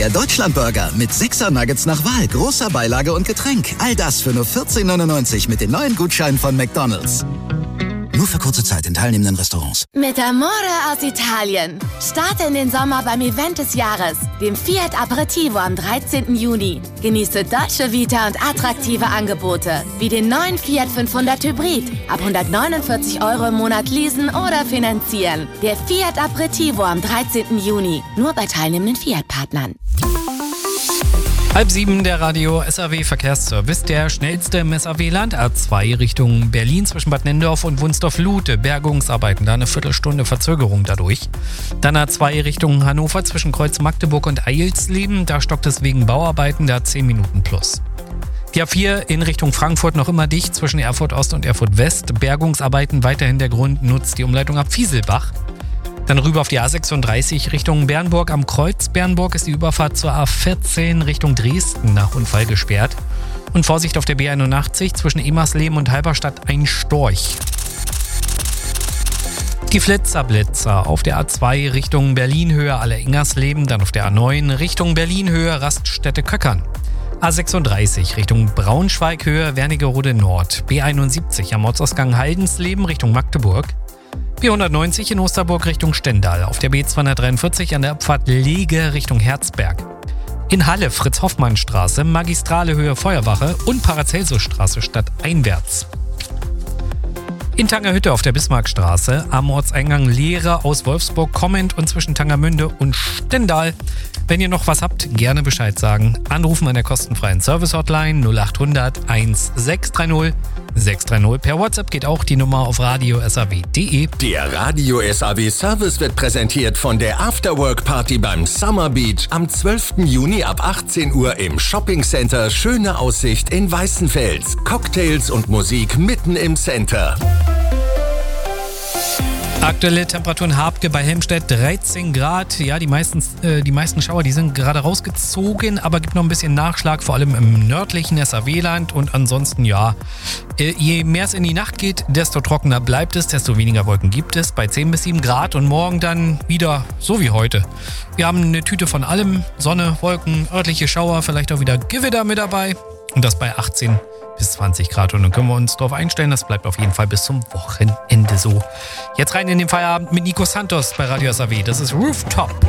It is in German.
Der Deutschlandburger mit 6er Nuggets nach Wahl, großer Beilage und Getränk. All das für nur 14,99 mit den neuen Gutscheinen von McDonald's. Nur für kurze Zeit in teilnehmenden Restaurants. Mit Amore aus Italien. Starte in den Sommer beim Event des Jahres, dem Fiat Aperitivo am 13. Juni. Genieße deutsche Vita und attraktive Angebote, wie den neuen Fiat 500 Hybrid. Ab 149 € im Monat leasen oder finanzieren. Der Fiat Aperitivo am 13. Juni. Nur bei teilnehmenden Fiat-Partnern. 6:30 der Radio SAW Verkehrsservice. Der schnellste im SAW-Land. A2 Richtung Berlin zwischen Bad Nennendorf und Wunsdorf-Lute. Bergungsarbeiten, da eine Viertelstunde Verzögerung dadurch. Dann A2 Richtung Hannover zwischen Kreuz Magdeburg und Eilsleben. Da stockt es wegen Bauarbeiten, da 10 Minuten plus. Die A4 in Richtung Frankfurt noch immer dicht zwischen Erfurt Ost und Erfurt West. Bergungsarbeiten weiterhin der Grund, nutzt die Umleitung ab Fieselbach. Dann rüber auf die A36 Richtung Bernburg. Am Kreuz Bernburg ist die Überfahrt zur A14 Richtung Dresden nach Unfall gesperrt. Und Vorsicht auf der B81 zwischen Emersleben und Halberstadt ein Storch. Die Flitzerblitzer auf der A2 Richtung Berlin-Höhe Alle-Ingersleben, dann auf der A9 Richtung Berlin-Höhe Raststätte Köckern. A36 Richtung Braunschweig-Höhe Wernigerode Nord. B71 am Ortsausgang Haldensleben Richtung Magdeburg. B190 in Osterburg Richtung Stendal. Auf der B243 an der Abfahrt Lege Richtung Herzberg. In Halle Fritz-Hoffmann-Straße, Magistrale Höhe Feuerwache und Paracelsus-Straße stadteinwärts. In Tangerhütte auf der Bismarckstraße, am Ortseingang Lehre aus Wolfsburg kommend und zwischen Tangermünde und Stendal. Wenn ihr noch was habt, gerne Bescheid sagen. Anrufen an der kostenfreien Service-Hotline 0800 1630 630. Per WhatsApp geht auch die Nummer auf radiosaw.de. Der Radio SAW Service wird präsentiert von der Afterwork-Party beim Summer Beach am 12. Juni ab 18 Uhr im Shopping-Center Schöne Aussicht in Weißenfels. Cocktails und Musik mitten im Center. Aktuelle Temperaturen Habke bei Helmstedt 13 Grad. Ja, die meisten Schauer, die sind gerade rausgezogen, aber gibt noch ein bisschen Nachschlag, vor allem im nördlichen SAW-Land. Und ansonsten, ja, je mehr es in die Nacht geht, desto trockener bleibt es, desto weniger Wolken gibt es bei 10 bis 7 Grad. Und morgen dann wieder so wie heute. Wir haben eine Tüte von allem, Sonne, Wolken, örtliche Schauer, vielleicht auch wieder Gewitter mit dabei. Und das bei 18 bis 20 Grad. Und dann können wir uns darauf einstellen, das bleibt auf jeden Fall bis zum Wochenende so. Jetzt rein in den Feierabend mit Nico Santos bei Radio SAW. Das ist Rooftop.